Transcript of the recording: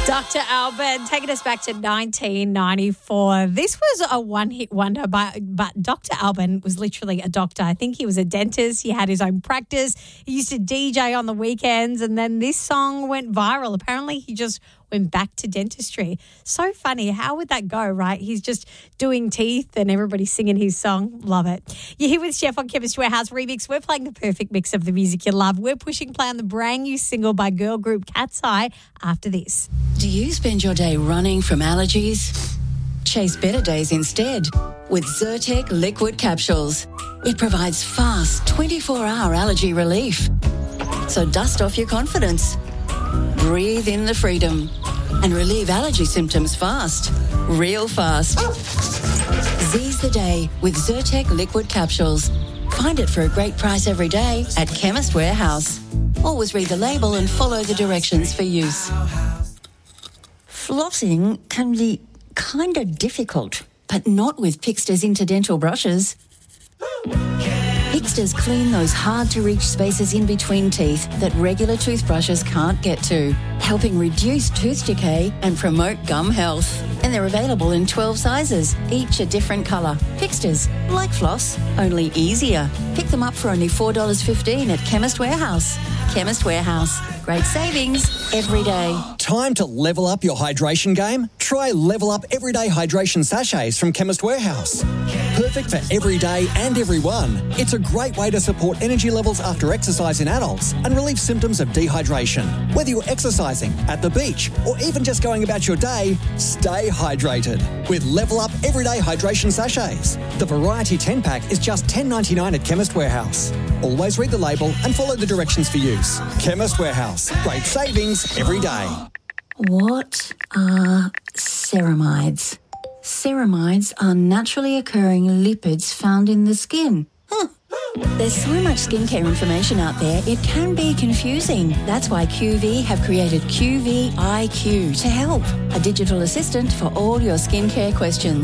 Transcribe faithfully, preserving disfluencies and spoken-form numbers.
Doctor Alban taking us back to nineteen ninety-four. This was a one-hit wonder, but, but Doctor Alban was literally a doctor. I think he was a dentist. He had his own practice. He used to D J on the weekends, and then this song went viral. Apparently, he just went back to dentistry. So funny. How would that go, right? He's just doing teeth and everybody's singing his song. Love it. You're here with Chef on Chemist Warehouse Remix. We're playing the perfect mix of the music you love. We're pushing play on the brand new single by girl group Cat's Eye after this. Do you spend your day running from allergies? Chase better days instead with Zyrtec liquid capsules. It provides fast twenty-four hour allergy relief. So dust off your confidence. Breathe in the freedom and relieve allergy symptoms fast, real fast. Seize the day with Zyrtec liquid capsules. Find it for a great price every day at Chemist Warehouse. Always read the label and follow the directions for use. Flossing can be kind of difficult, but not with Pixter's interdental brushes. Pixters clean those hard-to-reach spaces in between teeth that regular toothbrushes can't get to, helping reduce tooth decay and promote gum health. And they're available in twelve sizes, each a different colour. Pixters, like floss, only easier. Pick them up for only four dollars fifteen at Chemist Warehouse. Chemist Warehouse. Great savings every day. Time to level up your hydration game? Try Level Up Everyday Hydration Sachets from Chemist Warehouse. Perfect for every day and everyone. It's a great way to support energy levels after exercise in adults and relieve symptoms of dehydration. Whether you're exercising, at the beach, or even just going about your day, stay hydrated with Level Up Everyday Hydration Sachets. The Variety ten pack is just ten dollars ninety-nine at Chemist Warehouse. Always read the label and follow the directions for use. Chemist Warehouse. Great savings every day. What are ceramides? Ceramides are naturally occurring lipids found in the skin. Huh. There's so much skincare information out there, it can be confusing. That's why Q V have created Q V I Q to help. A digital assistant for all your skincare questions.